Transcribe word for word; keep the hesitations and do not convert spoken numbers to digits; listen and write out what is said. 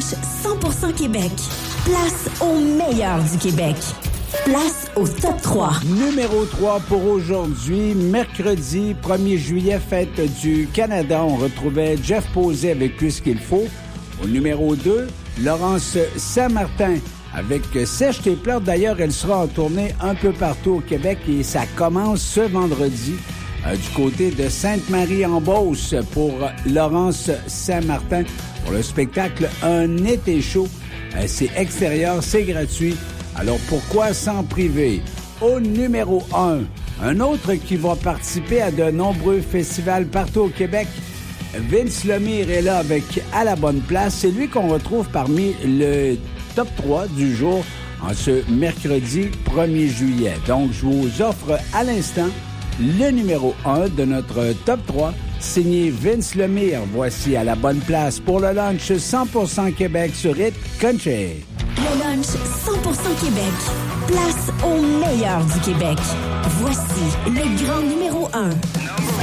cent pour cent Québec. Place au meilleur du Québec. Place au top trois. Numéro trois pour aujourd'hui, mercredi premier juillet, fête du Canada. On retrouvait Jeff Posé avec Plus qu'il faut. Au numéro deux, Laurence Saint-Martin avec Sèche tes pleurs. D'ailleurs, elle sera en tournée un peu partout au Québec et ça commence ce vendredi euh, du côté de Sainte-Marie-en-Beauce pour Laurence Saint-Martin pour le spectacle Un été chaud. Euh, c'est extérieur, c'est gratuit. Alors pourquoi s'en priver? Au numéro un, un autre qui va participer à de nombreux festivals partout au Québec, Vince Lemire est là avec À la bonne place. C'est lui qu'on retrouve parmi le top trois du jour en ce mercredi premier juillet. Donc, je vous offre à l'instant le numéro un de notre top trois, signé Vince Lemire. Voici À la bonne place pour le lunch cent pour cent Québec sur Hit Country. Le lunch cent pour cent Québec. Place au meilleur du Québec. Voici le grand numéro un.